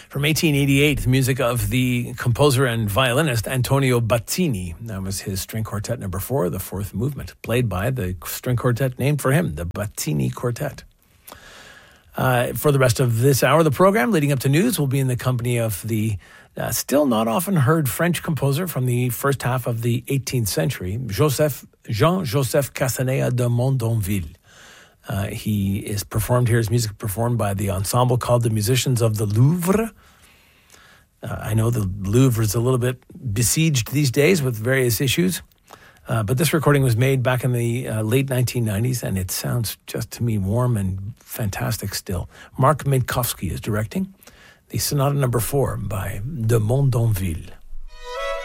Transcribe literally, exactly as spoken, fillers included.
From eighteen eighty-eight, the music of the composer and violinist Antonio Bazzini. That was his string quartet number four, the fourth movement, played by the string quartet named for him, the Bazzini Quartet. Uh, for the rest of this hour of the program, leading up to news, we'll be in the company of the uh, still not often heard French composer from the first half of the eighteenth century, Joseph Jean-Joseph Castaneda de Mondonville. Uh, he is performed here, his music performed by the ensemble called the Musicians of the Louvre. Uh, I know the Louvre is a little bit besieged these days with various issues, uh, but this recording was made back in the uh, late nineteen nineties, and it sounds just to me warm and fantastic still. Mark Minkowski is directing the Sonata number four by de Mondonville.